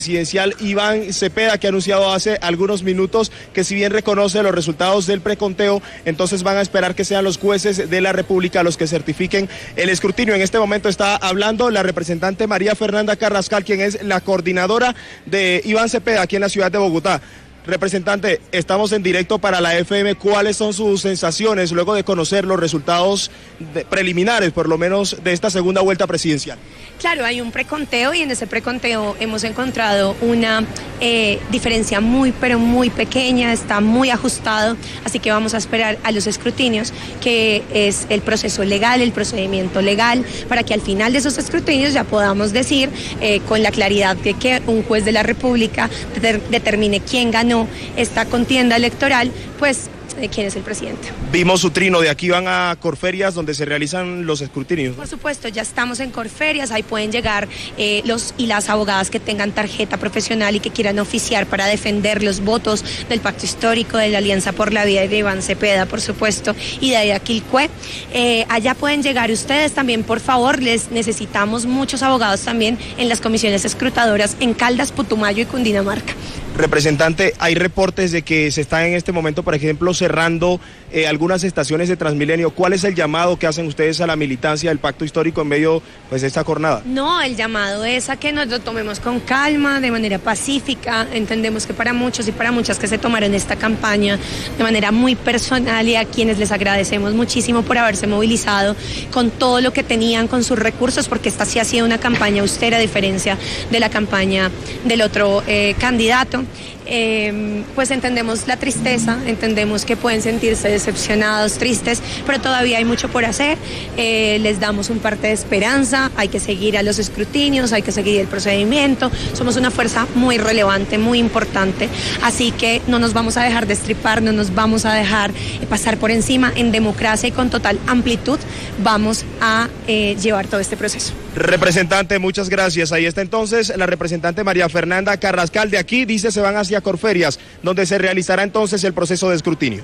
presidencial Iván Cepeda, que ha anunciado hace algunos minutos que si bien reconoce los resultados del preconteo, entonces van a esperar que sean los jueces de la República los que certifiquen el escrutinio. En este momento está hablando la representante María Fernanda Carrascal, quien es la coordinadora de Iván Cepeda aquí en la ciudad de Bogotá. Representante, estamos en directo para la FM. ¿Cuáles son sus sensaciones luego de conocer los resultados preliminares, por lo menos, de esta segunda vuelta presidencial? Claro, hay un preconteo y en ese preconteo hemos encontrado una diferencia muy, pero muy pequeña, está muy ajustado, así que vamos a esperar a los escrutinios, que es el proceso legal, el procedimiento legal, para que al final de esos escrutinios ya podamos decir con la claridad de que un juez de la República determine quién ganó esta contienda electoral, pues quién es el presidente. Vimos su trino, de aquí van a Corferias, donde se realizan los escrutinios. Por supuesto, ya estamos en Corferias, ahí pueden llegar los y las abogadas que tengan tarjeta profesional y que quieran oficiar para defender los votos del Pacto Histórico, de la Alianza por la Vida y de Iván Cepeda, por supuesto, y de Ayaquilcue. Allá pueden llegar ustedes también, por favor, les necesitamos muchos abogados también en las comisiones escrutadoras en Caldas, Putumayo y Cundinamarca. Representante, hay reportes de que se está en este momento, por ejemplo, cerrando algunas estaciones de Transmilenio. ¿Cuál es el llamado que hacen ustedes a la militancia del Pacto Histórico en medio, pues, de esta jornada? No, el llamado es a que nos lo tomemos con calma, de manera pacífica. Entendemos que para muchos y para muchas que se tomaron esta campaña de manera muy personal, y a quienes les agradecemos muchísimo por haberse movilizado con todo lo que tenían, con sus recursos, porque esta sí ha sido una campaña austera, a diferencia de la campaña del otro candidato. Pues entendemos la tristeza, entendemos que pueden sentirse decepcionados, tristes, pero todavía hay mucho por hacer. Les damos un parte de esperanza, hay que seguir a los escrutinios, hay que seguir el procedimiento. Somos una fuerza muy relevante, muy importante, así que no nos vamos a dejar destripar, no nos vamos a dejar pasar por encima. En democracia y con total amplitud vamos a llevar todo este proceso. Representante, muchas gracias. Ahí está entonces la representante María Fernanda Carrascal. De aquí, dice, se van hacia Corferias, donde se realizará entonces el proceso de escrutinio.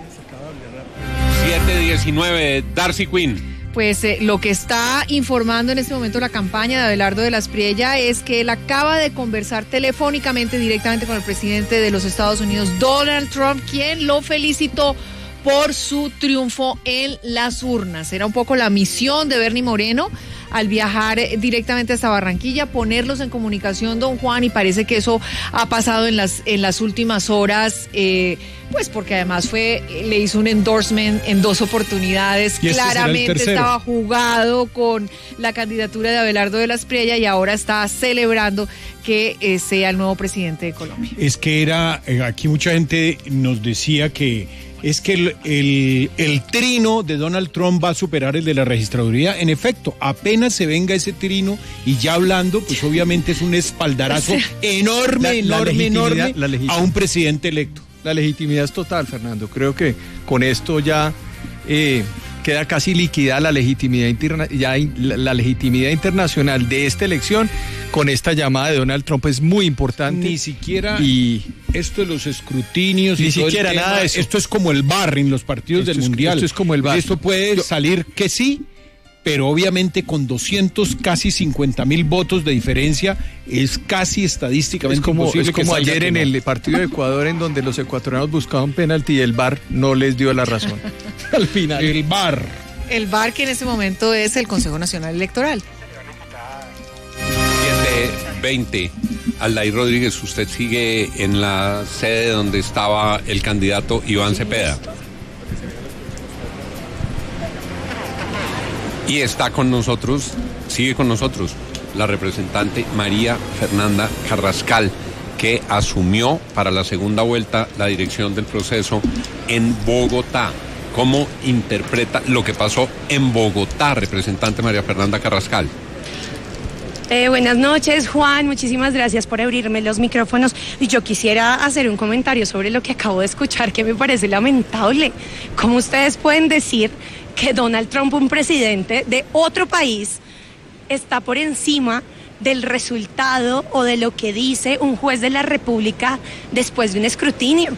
7:19, Darcy Quinn. Pues lo que está informando en este momento la campaña de Abelardo de la Espriella es que él acaba de conversar telefónicamente directamente con el presidente de los Estados Unidos, Donald Trump, quien lo felicitó por su triunfo en las urnas. Era un poco la misión de Bernie Moreno al viajar directamente hasta Barranquilla, ponerlos en comunicación, don Juan, y parece que eso ha pasado en las últimas horas, pues porque además le hizo un endorsement en 2 oportunidades, claramente estaba jugado con la candidatura de Abelardo de la Espriella y ahora está celebrando que sea el nuevo presidente de Colombia. Es que aquí mucha gente nos decía que es que el trino de Donald Trump va a superar el de la registraduría. En efecto, apenas se venga ese trino y ya hablando, pues obviamente es un espaldarazo enorme a un presidente electo. La legitimidad es total, Fernando. Creo que con esto ya queda casi liquidada la legitimidad la legitimidad internacional de esta elección. Con esta llamada de Donald Trump es muy importante. Ni siquiera esto de los escrutinios, ni siquiera nada de eso. Esto es como el VAR en los partidos del Mundial. Esto es como el VAR. Esto puede salir que sí, pero obviamente con 250,000 votos de diferencia es casi estadísticamente imposible. Es como ayer en el partido de Ecuador, en donde los ecuatorianos buscaban penalti y el VAR no les dio la razón. Al final. El VAR, que en este momento es el Consejo Nacional Electoral. 7:20, Aldair Rodríguez, usted sigue en la sede donde estaba el candidato Iván Cepeda. Y está con nosotros, sigue con nosotros, la representante María Fernanda Carrascal, que asumió para la segunda vuelta la dirección del proceso en Bogotá. ¿Cómo interpreta lo que pasó en Bogotá, representante María Fernanda Carrascal? Buenas noches, Juan, muchísimas gracias por abrirme los micrófonos. Y yo quisiera hacer un comentario sobre lo que acabo de escuchar, que me parece lamentable. ¿Cómo ustedes pueden decir que Donald Trump, un presidente de otro país, está por encima del resultado o de lo que dice un juez de la República después de un escrutinio?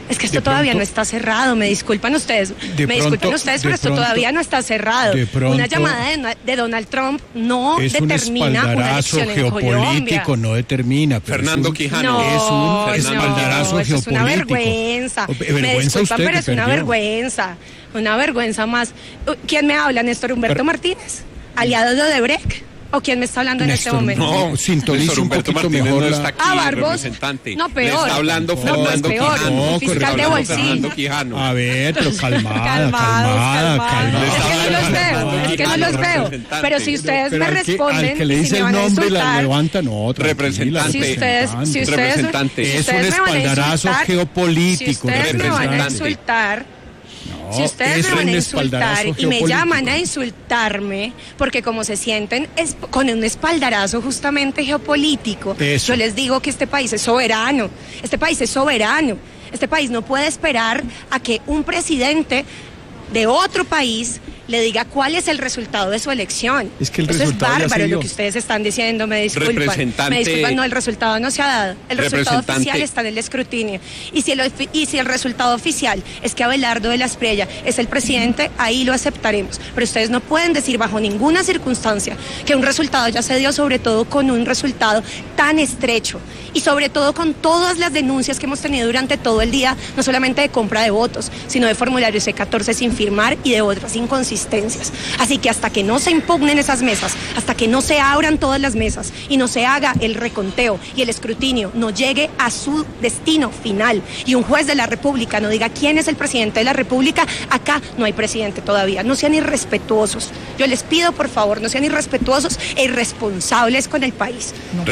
Es que esto todavía no está cerrado, me disculpan ustedes, pero esto todavía no está cerrado. Una llamada de Donald Trump no determina una elección en Colombia. No determina. Fernando Quijano. Es un espaldarazo geopolítico. Es una vergüenza. Me disculpan, pero es una vergüenza. Una vergüenza más. ¿Quién me habla? ¿Néstor Humberto Martínez? ¿Aliado de Odebrecht? ¿O quién me está hablando en este momento? No, sintoniza un poquito mejor. No está aquí, representante. No, peor. Le está hablando Fernando Quijano. No, fiscal de bolsillo. A ver, pero calmada. Es que no los veo. Pero si ustedes me responden, al que le dice el nombre la levanta, no, representante. Si ustedes es un espaldarazo geopolítico. Si ustedes me van a insultar, si ustedes me van a insultar y me llaman a insultarme, porque como se sienten es con un espaldarazo justamente geopolítico, yo les digo que este país es soberano, este país no puede esperar a que un presidente de otro país le diga cuál es el resultado de su elección. Es que el Eso resultado es bárbaro ya se dio. lo que ustedes están diciendo, me disculpan, no, el resultado no se ha dado. El resultado oficial está en el escrutinio. Y si el resultado oficial es que Abelardo de la Espriella es el presidente, ahí lo aceptaremos. Pero ustedes no pueden decir bajo ninguna circunstancia que un resultado ya se dio, sobre todo con un resultado tan estrecho. Y sobre todo con todas las denuncias que hemos tenido durante todo el día, no solamente de compra de votos, sino de formularios C-14 sin firmar y de otras inconsistencias. Así que hasta que no se impugnen esas mesas, hasta que no se abran todas las mesas y no se haga el reconteo y el escrutinio no llegue a su destino final y un juez de la República no diga quién es el presidente de la República, acá no hay presidente todavía. No sean irrespetuosos. Yo les pido, por favor, no sean irrespetuosos e irresponsables con el país.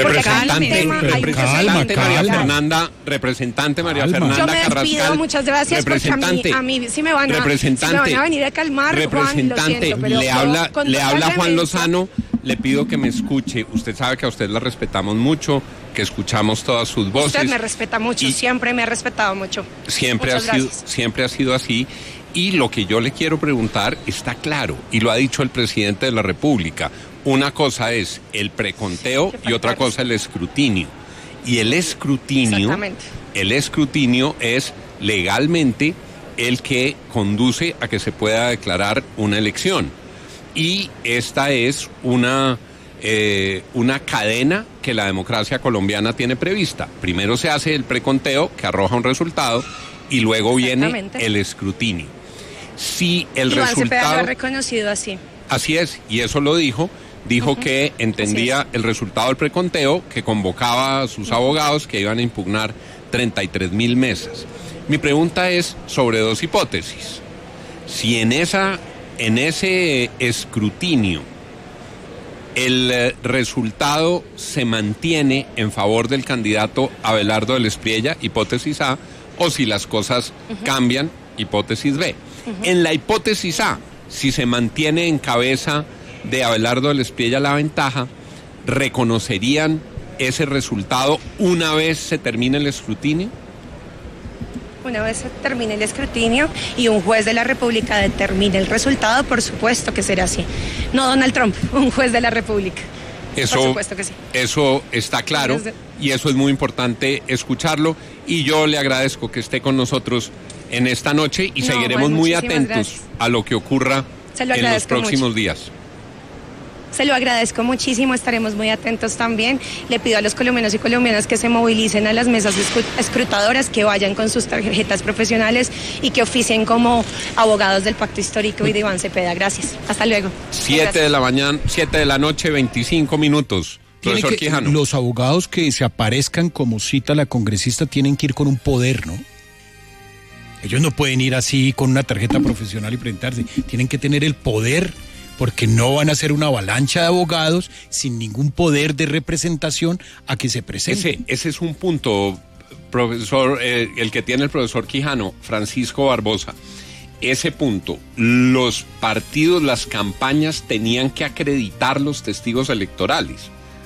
Representante María Fernanda yo me despido, Carrascal. Muchas gracias, porque a mí si me van a venir a calmar, representante, Juan, lo siento, le habla Juan Lozano, le pido que me escuche. Usted sabe que a usted la respetamos mucho, que escuchamos todas sus voces. Usted me respeta mucho, siempre me ha respetado mucho. Siempre ha sido así. Y lo que yo le quiero preguntar está claro, y lo ha dicho el presidente de la República. Una cosa es el preconteo y otra cosa el escrutinio. Y el escrutinio es legalmente el que conduce a que se pueda declarar una elección. Y esta es una cadena que la democracia colombiana tiene prevista. Primero se hace el preconteo, que arroja un resultado, y luego viene el escrutinio. Si el resultado... lo ha reconocido así. Así es, y eso lo dijo que entendía el resultado del preconteo, que convocaba a sus abogados que iban a impugnar 33,000 mesas. Mi pregunta es sobre dos hipótesis. Si en ese escrutinio el resultado se mantiene en favor del candidato Abelardo de la Espriella, hipótesis A, o si las cosas cambian, hipótesis B. En la hipótesis A, si se mantiene en cabeza de Abelardo de la Espriella la ventaja, ¿reconocerían ese resultado una vez se termine el escrutinio? Una vez se termine el escrutinio y un juez de la República determine el resultado, por supuesto que será así. No Donald Trump, un juez de la República. Por supuesto que sí. Eso está claro y eso es muy importante escucharlo, y yo le agradezco que esté con nosotros en esta noche y seguiremos muy atentos a lo que ocurra en los próximos días. Se lo agradezco muchísimo, estaremos muy atentos también. Le pido a los colombianos y colombianas que se movilicen a las mesas escrutadoras, que vayan con sus tarjetas profesionales y que oficien como abogados del Pacto Histórico y de Iván Cepeda. Gracias. Hasta luego. 7 de la noche, 25 minutos. Profesor Quijano. Los abogados que se aparezcan como cita la congresista tienen que ir con un poder, ¿no? Ellos no pueden ir así con una tarjeta profesional y presentarse. Tienen que tener el poder, porque no van a ser una avalancha de abogados sin ningún poder de representación a que se presenten. Ese es un punto, profesor, el que tiene el profesor Quijano, Francisco Barbosa. Ese punto, los partidos, las campañas tenían que acreditar los testigos electorales.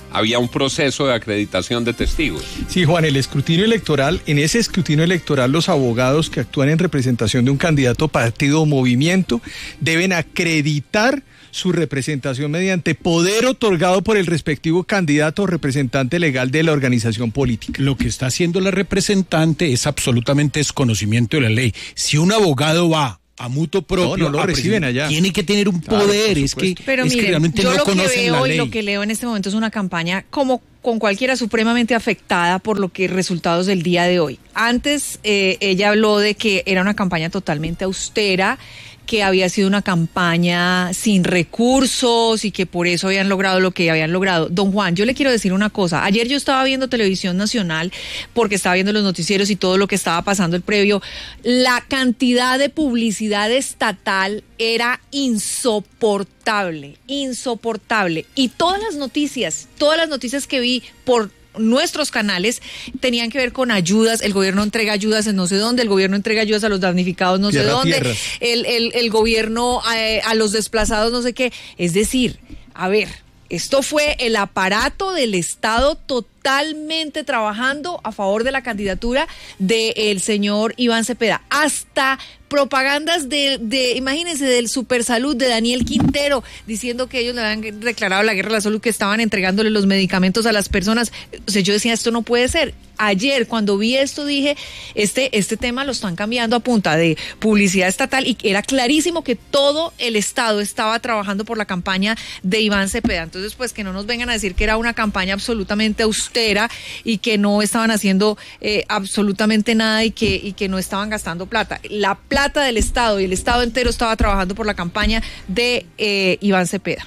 había un proceso de acreditación de testigos. Sí, Juan, el escrutinio electoral, en ese escrutinio electoral los abogados que actúan en representación de un candidato, partido o movimiento deben acreditar su representación mediante poder otorgado por el respectivo candidato o representante legal de la organización política. Lo que está haciendo la representante es absolutamente desconocimiento de la ley. Si un abogado va a mutuo propio, no lo reciben allá. Tiene que tener un poder, Pero es miren, que realmente yo no lo que conocen veo la y ley. lo que leo en este momento es una campaña como con cualquiera supremamente afectada por lo que resultados del día de hoy. Antes ella habló de que era una campaña totalmente austera, que había sido una campaña sin recursos y que por eso habían logrado lo que habían logrado. Don Juan, yo le quiero decir una cosa. Ayer yo estaba viendo Televisión Nacional porque estaba viendo los noticieros y todo lo que estaba pasando el previo. La cantidad de publicidad estatal era insoportable. Y todas las noticias que vi por nuestros canales tenían que ver con ayudas. El gobierno entrega ayudas en no sé dónde, el gobierno entrega ayudas a los damnificados no sé dónde, el gobierno a los desplazados no sé qué. Es decir, a ver, esto fue el aparato del Estado totalmente trabajando a favor de la candidatura del señor Iván Cepeda. Hasta propagandas de imagínense, del Supersalud, de Daniel Quintero, diciendo que ellos le habían declarado la guerra a la salud, que estaban entregándole los medicamentos a las personas. O sea, yo decía, esto no puede ser. Ayer, cuando vi esto, dije, este tema lo están cambiando a punta de publicidad estatal, y era clarísimo que todo el Estado estaba trabajando por la campaña de Iván Cepeda. Entonces, pues, que no nos vengan a decir que era una campaña absolutamente austera y que no estaban haciendo absolutamente nada y que no estaban gastando plata. La plata del Estado y el Estado entero estaba trabajando por la campaña de Iván Cepeda.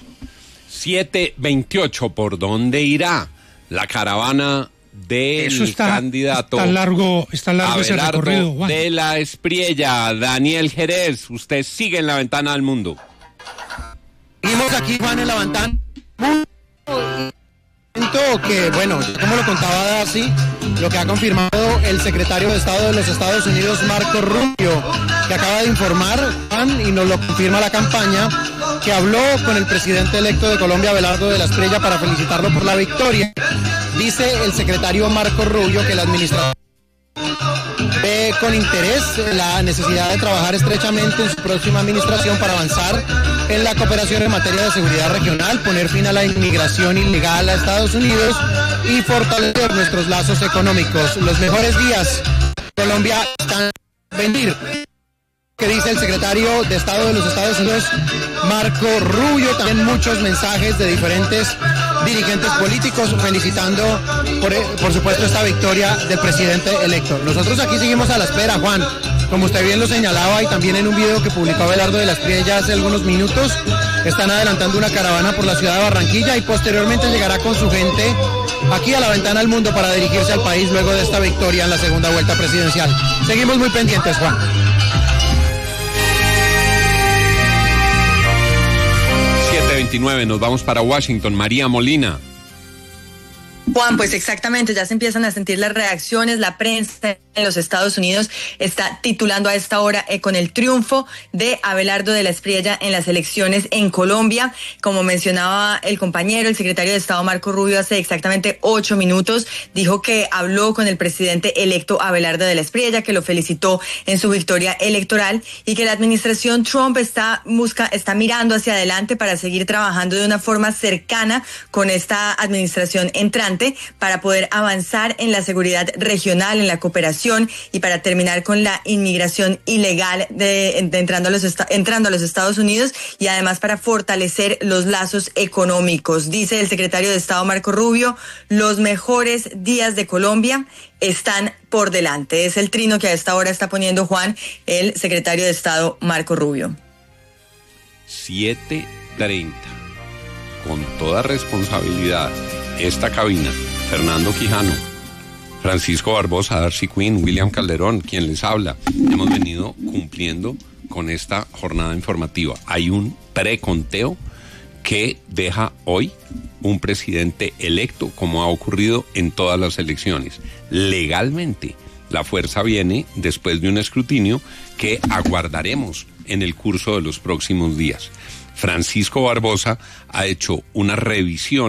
7:28, ¿por dónde irá la caravana del candidato? Está largo ese recorrido, Juan. De la Espriella? Daniel Jerez, usted sigue en la ventana del mundo. Seguimos aquí, Juan, en la ventana. Que, bueno, como lo contaba Darcy, lo que ha confirmado el secretario de Estado de los Estados Unidos, Marco Rubio, que acaba de informar, Juan, y nos lo confirma la campaña, que habló con el presidente electo de Colombia, Abelardo de la Espriella, para felicitarlo por la victoria. Dice el secretario Marco Rubio que la administración ve con interés la necesidad de trabajar estrechamente en su próxima administración para avanzar en la cooperación en materia de seguridad regional, poner fin a la inmigración ilegal a Estados Unidos y fortalecer nuestros lazos económicos. Los mejores días de Colombia están a venir, que dice el secretario de Estado de los Estados Unidos, Marco Rubio. También muchos mensajes de diferentes dirigentes políticos felicitando por supuesto esta victoria del presidente electo. Nosotros aquí seguimos a la espera, Juan, como usted bien lo señalaba, y también en un video que publicó Abelardo de la Espriella hace algunos minutos, están adelantando una caravana por la ciudad de Barranquilla y posteriormente llegará con su gente aquí a la ventana del mundo para dirigirse al país luego de esta victoria en la segunda vuelta presidencial. Seguimos muy pendientes, Juan. 7:29, nos vamos para Washington. María Molina. Juan, pues exactamente, ya se empiezan a sentir las reacciones. La prensa en los Estados Unidos está titulando a esta hora con el triunfo de Abelardo de la Espriella en las elecciones en Colombia. Como mencionaba el compañero, el secretario de Estado Marco Rubio hace exactamente 8 minutos dijo que habló con el presidente electo Abelardo de la Espriella, que lo felicitó en su victoria electoral y que la administración Trump está mirando hacia adelante para seguir trabajando de una forma cercana con esta administración entrante para poder avanzar en la seguridad regional, en la cooperación y para terminar con la inmigración ilegal entrando a los Estados Unidos, y además para fortalecer los lazos económicos. Dice el secretario de Estado Marco Rubio, los mejores días de Colombia están por delante. Es el trino que a esta hora está poniendo, Juan, el secretario de Estado Marco Rubio. 7:30. Con toda responsabilidad, esta cabina, Fernando Quijano, Francisco Barbosa, Darcy Quinn, William Calderón, quien les habla, hemos venido cumpliendo con esta jornada informativa. Hay un preconteo que deja hoy un presidente electo, como ha ocurrido en todas las elecciones. Legalmente, la fuerza viene después de un escrutinio que aguardaremos en el curso de los próximos días. Francisco Barbosa ha hecho una revisión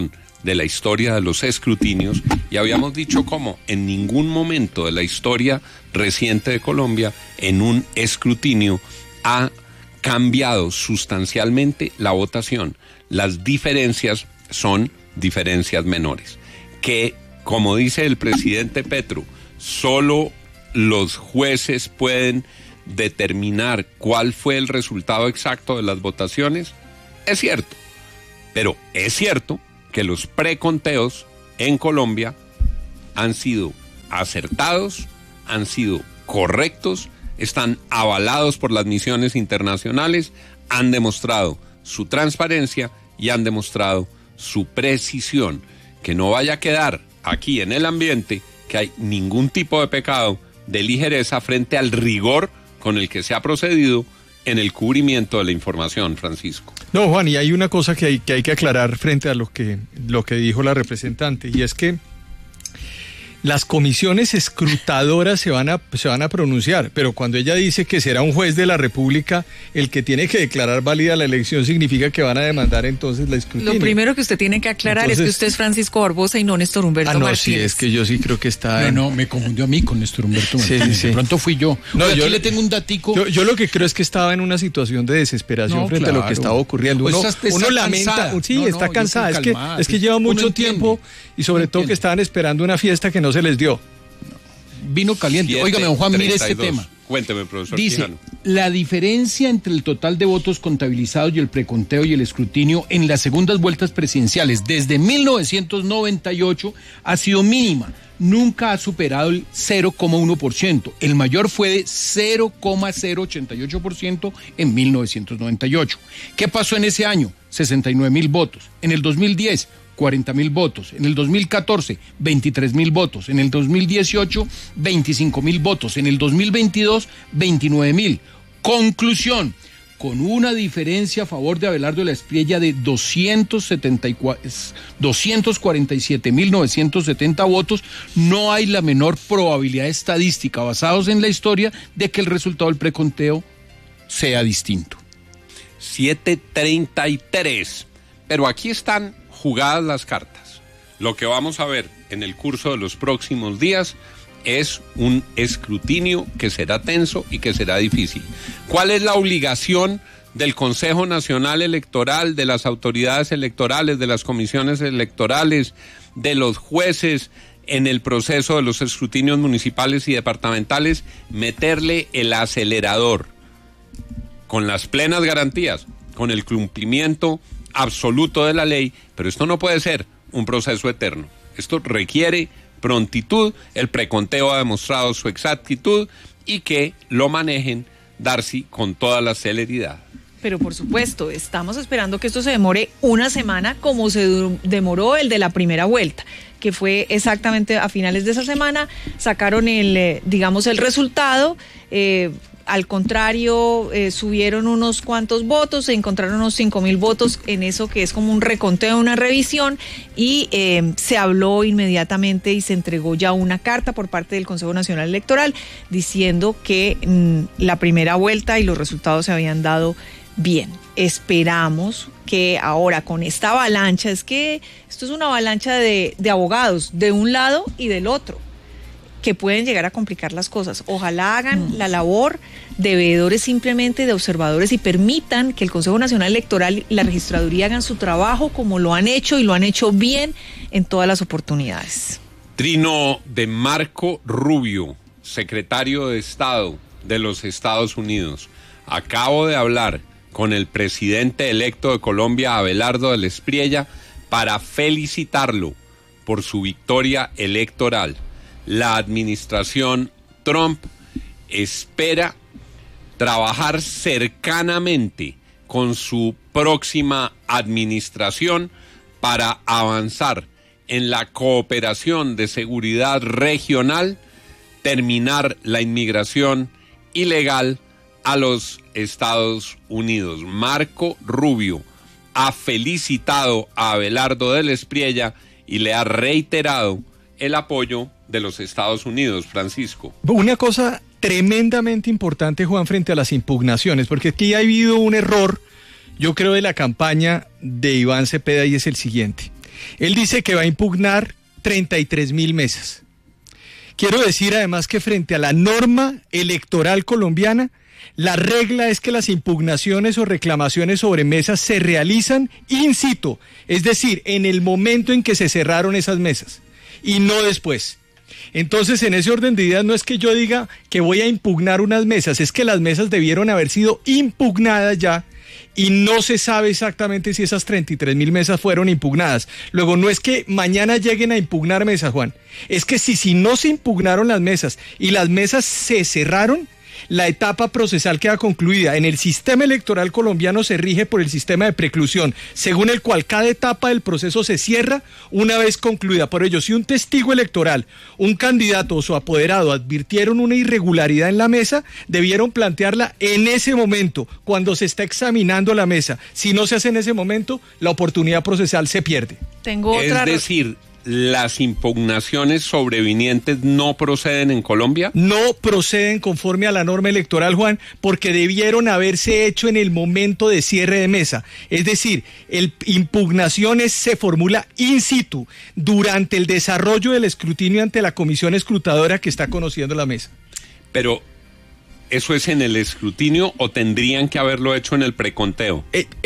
de la historia de los escrutinios, y habíamos dicho cómo en ningún momento de la historia reciente de Colombia, en un escrutinio, ha cambiado sustancialmente la votación. Las diferencias son diferencias menores. Que, como dice el presidente Petro, solo los jueces pueden determinar cuál fue el resultado exacto de las votaciones, es cierto. Pero es cierto que los preconteos en Colombia han sido acertados, han sido correctos, están avalados por las misiones internacionales, han demostrado su transparencia y han demostrado su precisión. Que no vaya a quedar aquí en el ambiente que hay ningún tipo de pecado de ligereza frente al rigor con el que se ha procedido en el cubrimiento de la información, Francisco. No, Juan, y hay una cosa que hay que aclarar frente a lo que dijo la representante, y es que las comisiones escrutadoras se van a pronunciar, pero cuando ella dice que será un juez de la República el que tiene que declarar válida la elección, significa que van a demandar entonces la escrutinio. Lo primero que usted tiene que aclarar es que usted es Francisco Barbosa y no Néstor Humberto Martínez. Sí, es que yo sí creo que está... No, me confundió a mí con Néstor Humberto Martínez. Sí. De pronto fui yo. No, yo le tengo un datico. Yo lo que creo es que estaba en una situación de desesperación frente a lo que estaba ocurriendo. Uno lamenta, está cansada. Es que lleva mucho tiempo y sobre todo que estaban esperando una fiesta que no se les dio. Vino caliente. Óigame, don Juan, mire este tema. Cuénteme, profesor. Dice, Quijano. la diferencia entre el total de votos contabilizados y el preconteo y el escrutinio en las segundas vueltas presidenciales desde 1998 ha sido mínima. Nunca ha superado el 0,1%. El mayor fue de 0,088% en 1998. ¿Qué pasó en ese año? 69,000 votos. En el 2010, 40,000 votos. En el 2014, 23,000 votos. En el 2018, 25,000 votos. En el 2022, 29,000. Conclusión: con una diferencia a favor de Abelardo de la Espriella de 247,970 votos, no hay la menor probabilidad estadística, basados en la historia, de que el resultado del preconteo sea distinto. 7:33. Pero aquí están jugadas las cartas. Lo que vamos a ver en el curso de los próximos días es un escrutinio que será tenso y que será difícil. ¿Cuál es la obligación del Consejo Nacional Electoral, de las autoridades electorales, de las comisiones electorales, de los jueces en el proceso de los escrutinios municipales y departamentales? Meterle el acelerador con las plenas garantías, con el cumplimiento absoluto de la ley, pero esto no puede ser un proceso eterno. Esto requiere prontitud, el preconteo ha demostrado su exactitud y que lo manejen, Darcy, con toda la celeridad. Pero por supuesto, estamos esperando que esto se demore una semana como se demoró el de la primera vuelta, que fue exactamente a finales de esa semana, sacaron el resultado. Al contrario, subieron unos cuantos votos, se encontraron unos 5,000 votos en eso que es como un reconteo, una revisión, y se habló inmediatamente y se entregó ya una carta por parte del Consejo Nacional Electoral diciendo que la primera vuelta y los resultados se habían dado bien. Esperamos que ahora con esta avalancha, es que esto es una avalancha de abogados de un lado y del otro, que pueden llegar a complicar las cosas. Ojalá hagan la labor de veedores simplemente, de observadores, y permitan que el Consejo Nacional Electoral y la Registraduría hagan su trabajo como lo han hecho y lo han hecho bien en todas las oportunidades. Trino de Marco Rubio, secretario de Estado de los Estados Unidos. Acabo de hablar con el presidente electo de Colombia, Abelardo de la Espriella, para felicitarlo por su victoria electoral. La administración Trump espera trabajar cercanamente con su próxima administración para avanzar en la cooperación de seguridad regional, terminar la inmigración ilegal a los Estados Unidos. Marco Rubio ha felicitado a Abelardo de la Espriella y le ha reiterado el apoyo de los Estados Unidos, Francisco. Una cosa tremendamente importante, Juan, frente a las impugnaciones, porque aquí ha habido un error, yo creo, de la campaña de Iván Cepeda, y es el siguiente. Él dice que va a impugnar 33.000 mesas. Quiero decir además que frente a la norma electoral colombiana, la regla es que las impugnaciones o reclamaciones sobre mesas se realizan in situ, es decir, en el momento en que se cerraron esas mesas y no después. Entonces, en ese orden de ideas no es que yo diga que voy a impugnar unas mesas, es que las mesas debieron haber sido impugnadas ya y no se sabe exactamente si esas 33.000 mesas fueron impugnadas. Luego, no es que mañana lleguen a impugnar mesas, Juan, es que si no se impugnaron las mesas y las mesas se cerraron, la etapa procesal queda concluida. En el sistema electoral colombiano se rige por el sistema de preclusión, según el cual cada etapa del proceso se cierra una vez concluida. Por ello, si un testigo electoral, un candidato o su apoderado advirtieron una irregularidad en la mesa, debieron plantearla en ese momento, cuando se está examinando la mesa. Si no se hace en ese momento, la oportunidad procesal se pierde. Es decir, ¿las impugnaciones sobrevinientes no proceden en Colombia? No proceden conforme a la norma electoral, Juan, porque debieron haberse hecho en el momento de cierre de mesa. Es decir, impugnaciones se formula in situ, durante el desarrollo del escrutinio ante la comisión escrutadora que está conociendo la mesa. Pero ¿eso es en el escrutinio o tendrían que haberlo hecho en el preconteo?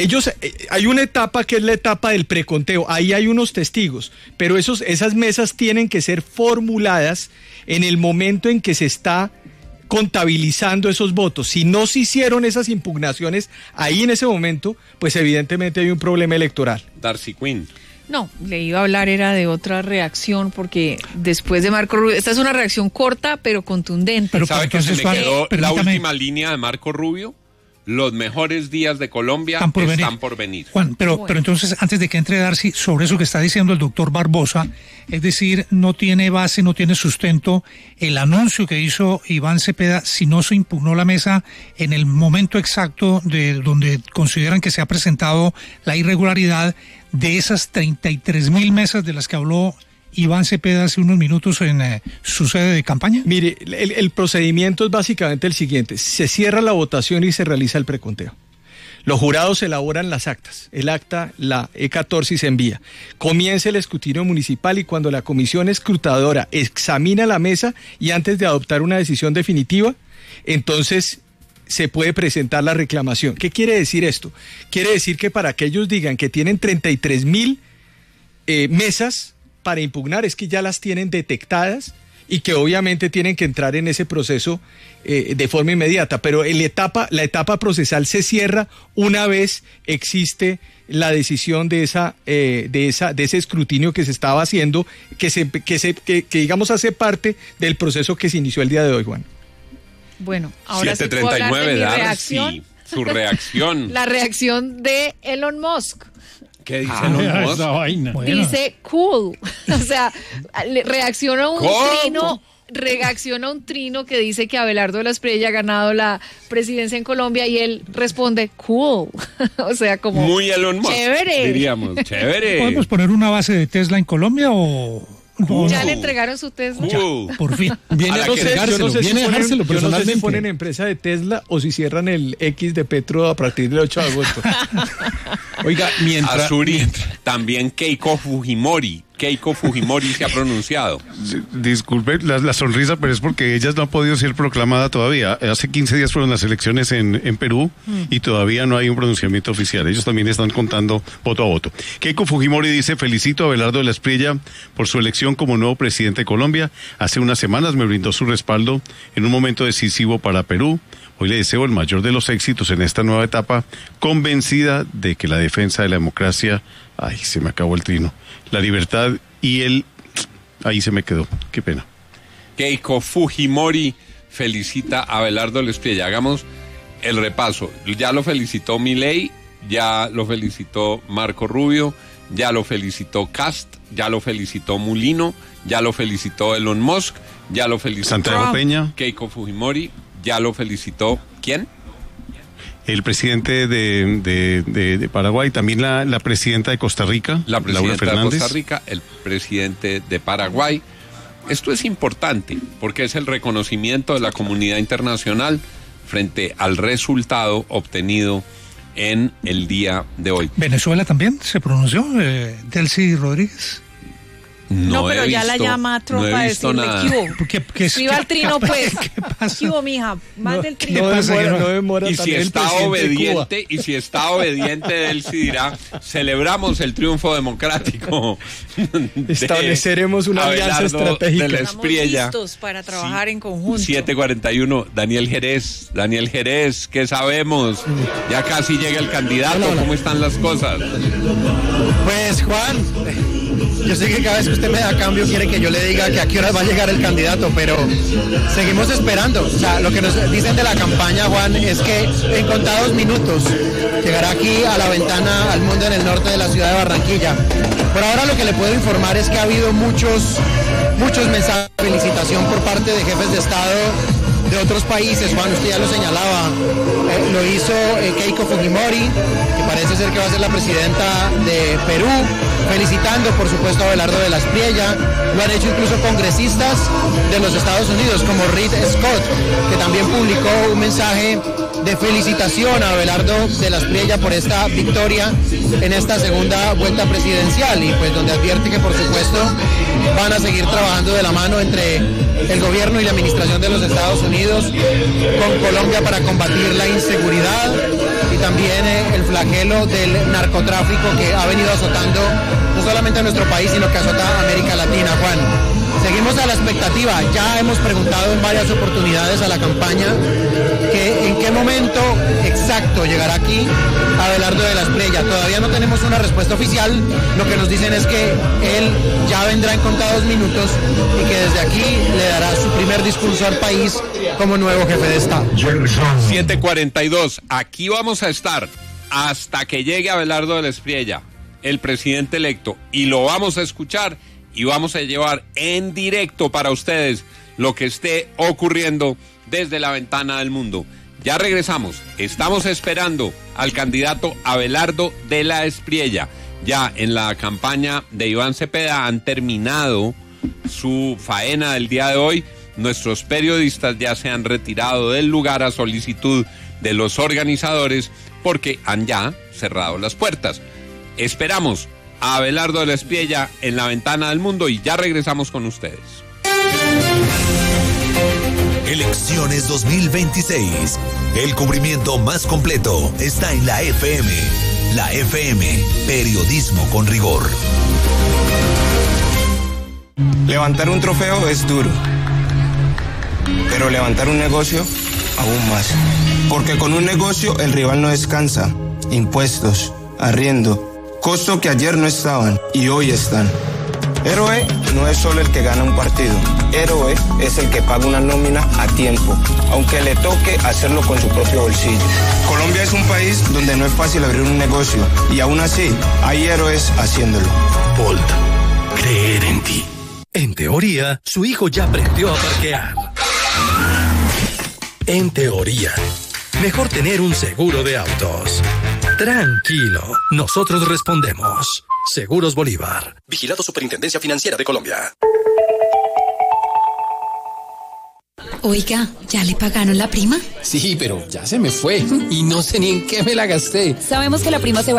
Hay una etapa que es la etapa del preconteo, ahí hay unos testigos, pero esas mesas tienen que ser formuladas en el momento en que se está contabilizando esos votos. Si no se hicieron esas impugnaciones ahí en ese momento, pues evidentemente hay un problema electoral. Darcy Quinn. No, le iba a hablar era de otra reacción, porque después de Marco Rubio, esta es una reacción corta pero contundente. Pero ¿sabe que se me quedó la última línea de Marco Rubio? Los mejores días de Colombia están por venir. Juan, pero entonces, antes de que entre Darcy, sobre eso que está diciendo el doctor Barbosa, es decir, no tiene base, no tiene sustento el anuncio que hizo Iván Cepeda si no se impugnó la mesa en el momento exacto de donde consideran que se ha presentado la irregularidad de esas 33.000 mesas de las que habló Iván Cepeda hace unos minutos en su sede de campaña. Mire, el procedimiento es básicamente el siguiente: se cierra la votación y se realiza el preconteo. Los jurados elaboran las actas, el acta, la E14, y se envía. Comienza el escrutinio municipal y cuando la comisión escrutadora examina la mesa y antes de adoptar una decisión definitiva, entonces se puede presentar la reclamación. ¿Qué quiere decir esto? Quiere decir que para que ellos digan que tienen 33.000 mesas para impugnar, es que ya las tienen detectadas y que obviamente tienen que entrar en ese proceso de forma inmediata, pero la etapa procesal se cierra una vez existe la decisión de ese escrutinio que se estaba haciendo, que digamos hace parte del proceso que se inició el día de hoy, Juan. Bueno, ahora 739, Darcy, su reacción. La reacción de Elon Musk. ¿Qué dice Elon Musk? Esa vaina. Dice cool. O sea, reacciona a un trino que dice que Abelardo de la Espriella ha ganado la presidencia en Colombia y él responde cool. O sea, como muy Elon Musk, chévere. Diríamos, chévere. ¿Podemos poner una base de Tesla en Colombia o...? Ya le entregaron su Tesla. Por fin. Viene a dejárselo, viene a dejárselo personalmente. Yo no sé si ponen empresa de Tesla o si cierran el X de Petro a partir del 8 de agosto. Oiga, mientras también Keiko Fujimori se ha pronunciado. Disculpe la sonrisa, pero es porque ella no ha podido ser proclamada todavía. Hace 15 días fueron las elecciones en Perú y todavía no hay un pronunciamiento oficial. Ellos también están contando voto a voto. Keiko Fujimori dice: felicito a Abelardo de la Espriella por su elección como nuevo presidente de Colombia. Hace unas semanas me brindó su respaldo en un momento decisivo para Perú. Hoy le deseo el mayor de los éxitos en esta nueva etapa, convencida de que la defensa de la democracia, ay, se me acabó el trino, la libertad y ahí se me quedó, qué pena. Keiko Fujimori felicita a Abelardo de la Espriella. Hagamos el repaso. Ya lo felicitó Milei, ya lo felicitó Marco Rubio, ya lo felicitó Cast, ya lo felicitó Mulino, ya lo felicitó Elon Musk, ya lo felicitó Santiago Peña, Keiko Fujimori, ya lo felicitó ¿quién? El presidente de Paraguay, también la presidenta de Costa Rica, la presidenta Laura Fernández. de Costa Rica, el presidente de Paraguay. Esto es importante porque es el reconocimiento de la comunidad internacional frente al resultado obtenido en el día de hoy. ¿Venezuela también se pronunció? Delcy Rodríguez. No, pero ya la llama Trump a decirle que escriba el trino, pues. ¿Qué pasa? ¿Qué hubo, mija? Mande el trino. No demora y si está obediente, Delcy dirá, celebramos el triunfo democrático. Estableceremos una alianza estratégica. De la Estamos Espriella. listos para trabajar en conjunto. 7:41, Daniel Jerez, ¿qué sabemos? Ya casi llega el candidato, ¿cómo están las cosas? Pues Juan, yo sé que cada vez que usted me da cambio quiere que yo le diga que a qué hora va a llegar el candidato, pero seguimos esperando. O sea, lo que nos dicen de la campaña, Juan, es que en contados minutos llegará aquí a la ventana al mundo en el norte de la ciudad de Barranquilla. Por ahora lo que le puedo informar es que ha habido muchos mensajes de felicitación por parte de jefes de Estado de otros países. Juan, usted ya lo señalaba, lo hizo Keiko Fujimori, que parece ser que va a ser la presidenta de Perú, felicitando por supuesto a Abelardo de la Espriella. Lo han hecho incluso congresistas de los Estados Unidos como Reed Scott, que también publicó un mensaje de felicitación a Abelardo de la Espriella por esta victoria en esta segunda vuelta presidencial, y pues donde advierte que por supuesto van a seguir trabajando de la mano entre el gobierno y la administración de los Estados Unidos con Colombia para combatir la inseguridad y también el flagelo del narcotráfico que ha venido azotando no solamente a nuestro país, sino que azota a América Latina. Juan, seguimos a la expectativa. Ya hemos preguntado en varias oportunidades a la campaña que en qué momento exacto llegará aquí Abelardo de la Espriella. Todavía no tenemos una respuesta oficial. Lo que nos dicen es que él ya vendrá en contados minutos y que desde aquí le dará su primer discurso al país como nuevo jefe de Estado. 7:42. Aquí vamos a estar hasta que llegue Abelardo de la Espriella, el presidente electo, y lo vamos a escuchar y vamos a llevar en directo para ustedes lo que esté ocurriendo desde la ventana del mundo. Ya regresamos. Estamos esperando al candidato Abelardo de la Espriella. Ya en la campaña de Iván Cepeda han terminado su faena del día de hoy. Nuestros periodistas ya se han retirado del lugar a solicitud de los organizadores porque han ya cerrado las puertas. Esperamos a Abelardo de la Espriella en la ventana del mundo y ya regresamos con ustedes. Elecciones 2026. El cubrimiento más completo está en la FM. La FM, periodismo con rigor. Levantar un trofeo es duro, pero levantar un negocio aún más. Porque con un negocio el rival no descansa. Impuestos, arriendo, costo que ayer no estaban y hoy están. Héroe no es solo el que gana un partido. Héroe es el que paga una nómina a tiempo, aunque le toque hacerlo con su propio bolsillo. Colombia es un país donde no es fácil abrir un negocio y aún así hay héroes haciéndolo. Bolt, creer en ti. En teoría, su hijo ya aprendió a parquear. En teoría, mejor tener un seguro de autos. Tranquilo, nosotros respondemos. Seguros Bolívar. Vigilado Superintendencia Financiera de Colombia. Oiga, ¿ya le pagaron la prima? Sí, pero ya se me fue y no sé ni en qué me la gasté. Sabemos que la prima se va